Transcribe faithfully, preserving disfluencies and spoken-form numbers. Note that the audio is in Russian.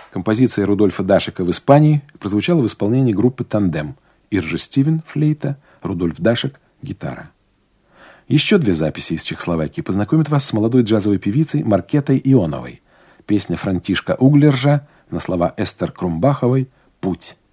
Композиция Рудольфа Дашека в Испании прозвучала в исполнении группы «Тандем». Иржи Стивен – флейта, Рудольф Дашек – гитара. Еще две записи из Чехословакии познакомят вас с молодой джазовой певицей Маркетой Ионовой. Песня Франтишка Углержа на слова Эстер Крумбаховой «Путь».